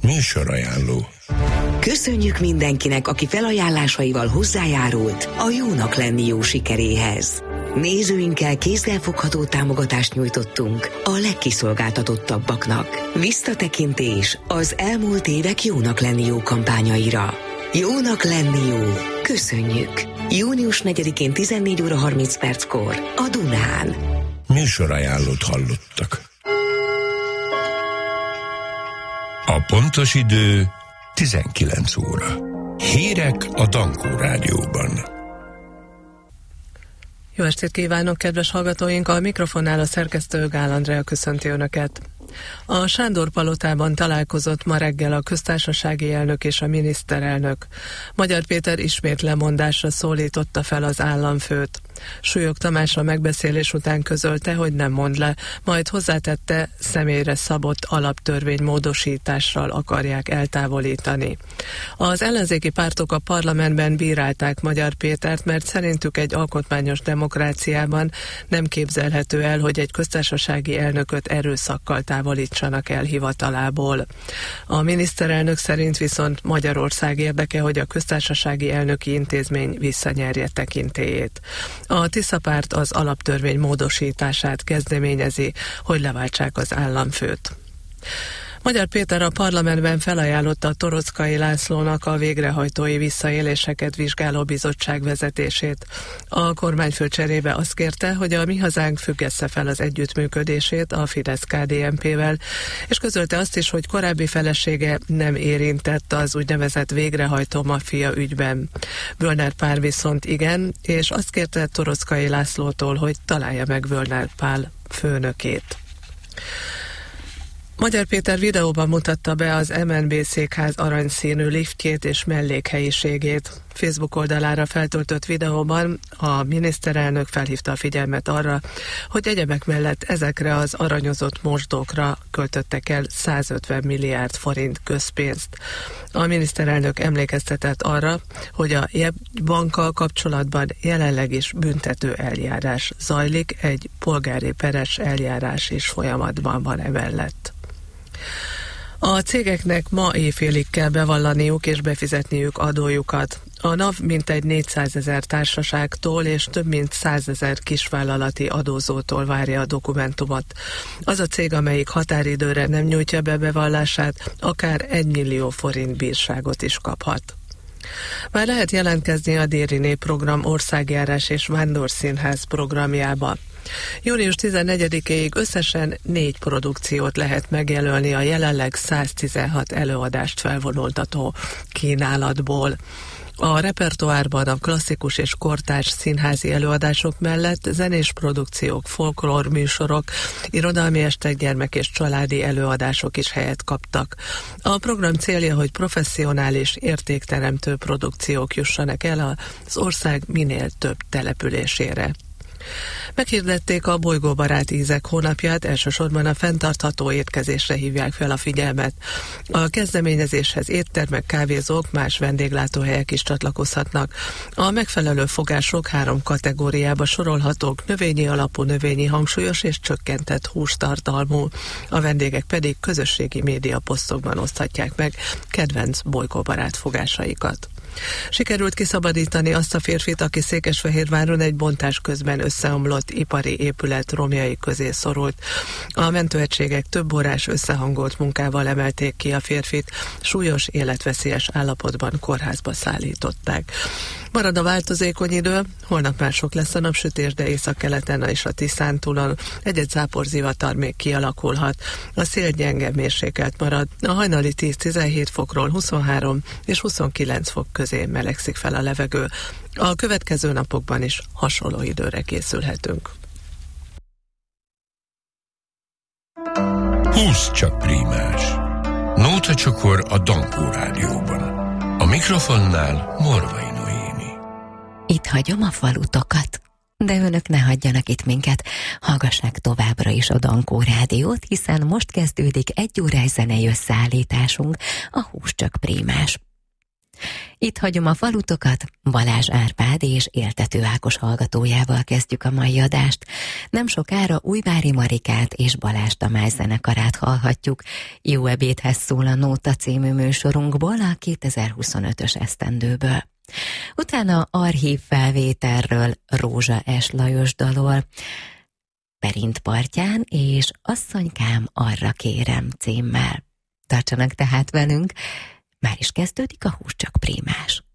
Műsorajánló. Köszönjük mindenkinek, aki felajánlásaival hozzájárult a Jónak lenni jó sikeréhez. Nézőinkkel kézzelfogható támogatást nyújtottunk a legkiszolgáltatottabbaknak. Visszatekintés az elmúlt évek Jónak lenni jó kampányaira. Jónak lenni jó. Köszönjük! Június 4-én 14 óra 30 perckor a Dunán. Műsorajánlót hallottak. A pontos idő 19 óra. Hírek a Dankó Rádióban. Jó estét kívánok, kedves hallgatóink! A mikrofonnál a szerkesztő Gál Andrea köszönti Önöket. A Sándor palotában találkozott ma reggel a köztársasági elnök és a miniszterelnök. Magyar Péter ismét lemondásra szólította fel az államfőt. Súlyog Tamás a megbeszélés után közölte, hogy nem mond le, majd hozzátette, személyre szabott alaptörvény módosítással akarják eltávolítani. Az ellenzéki pártok a parlamentben bírálták Magyar Pétert, mert szerintük egy alkotmányos demokráciában nem képzelhető el, hogy egy köztársasági elnököt erőszakkal távolítsanak el hivatalából. A miniszterelnök szerint viszont Magyarország érdeke, hogy a köztársasági elnöki intézmény visszanyerje tekintélyét. A Tisza párt az alaptörvény módosítását kezdeményezi, hogy leváltsák az államfőt. Magyar Péter a parlamentben felajánlotta Toroczkai Lászlónak a végrehajtói visszaéléseket vizsgáló bizottság vezetését. A kormányfő cserébe azt kérte, hogy a Mi Hazánk függesse fel az együttműködését a Fidesz-KDNP-vel, és közölte azt is, hogy korábbi felesége nem érintett az úgynevezett végrehajtó maffia ügyben. Völner Pál viszont igen, és azt kérte Toroczkai Lászlótól, hogy találja meg Völner Pál főnökét. Magyar Péter videóban mutatta be az MNB székház aranyszínű liftjét és mellékhelyiségét. Facebook oldalára feltöltött videóban a miniszterelnök felhívta a figyelmet arra, hogy egyebek mellett ezekre az aranyozott mosdókra költöttek el 150 milliárd forint közpénzt. A miniszterelnök emlékeztetett arra, hogy a jegybankkal kapcsolatban jelenleg is büntető eljárás zajlik, egy polgári peres eljárás is folyamatban van emellett. A cégeknek ma éjfélig kell bevallaniuk és befizetniük adójukat. A NAV mintegy 400 000 társaságtól és több mint 100 000 kisvállalati adózótól várja a dokumentumot. Az a cég, amelyik határidőre nem nyújtja be bevallását, akár 1 millió forint bírságot is kaphat. Már lehet jelentkezni a Déri program országjárás és vándorszínház programjába. Június 14-ig összesen 4 produkciót lehet megjelölni a jelenleg 116 előadást felvonultató kínálatból. A repertoárban a klasszikus és kortárs színházi előadások mellett zenés produkciók, folklór műsorok, irodalmi estek, gyermek és családi előadások is helyet kaptak. A program célja, hogy professzionális, értékteremtő produkciók jussanak el az ország minél több településére. Meghirdették a bolygóbarát ízek hónapját, elsősorban a fenntartható étkezésre hívják fel a figyelmet. A kezdeményezéshez éttermek, kávézók, más vendéglátóhelyek is csatlakozhatnak. A megfelelő fogások 3 kategóriába sorolhatók: növényi alapú, növényi hangsúlyos és csökkentett hústartalmú. A vendégek pedig közösségi média posztokban oszthatják meg kedvenc bolygóbarát fogásaikat. Sikerült kiszabadítani azt a férfit, aki Székesfehérváron egy bontás közben összeomlott ipari épület romjai közé szorult. A mentőegységek több órás összehangolt munkával emelték ki a férfit, súlyos életveszélyes állapotban kórházba szállították. Marad a változékony idő, holnap már sok lesz a napsütés, de északkeleten és a Tiszántúlon egy-egy záporzivatar még kialakulhat. A szél gyenge, mérsékelt marad, a hajnali 10-17 fokról 23 és 29 fok közé melegszik fel a levegő. A következő napokban is hasonló időre készülhetünk. 20 csak prímás. Nótacsokor a Dankó Rádióban. A mikrofonnál Morvai Noémi. Itt hagyom a falutokat, de önök ne hagyjanak itt minket. Hallgassák továbbra is a Dankó Rádiót, hiszen most kezdődik 1 órás zenei összeállításunk, a 20 csak prímás. Itt hagyom a falutokat, Balázs Árpád és Éltető Ákos hallgatójával kezdjük a mai adást. Nem sokára Újvári Marikát és Balázs Tamás zenekarát hallhatjuk. Jó ebédhez szól a Nóta című műsorunkból a 2025-ös esztendőből. Utána archív felvételről Rózsa S. Lajos dalol, Perint partján és Asszonykám arra kérem címmel. Tartsanak tehát velünk, már is kezdődik a Hús csak Prímás.